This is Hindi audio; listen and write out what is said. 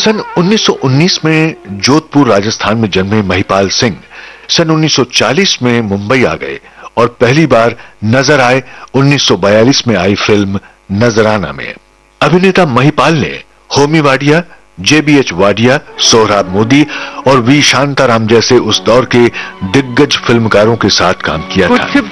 सन 1919 में जोधपुर राजस्थान में जन्मे महिपाल सिंह सन 1940 में मुंबई आ गए और पहली बार नजर आए 1942 में आई फिल्म नजराना में। अभिनेता महिपाल ने होमी वाडिया, JBH वाडिया, सोहराब मोदी और वी शांताराम जैसे उस दौर के दिग्गज फिल्मकारों के साथ काम किया था।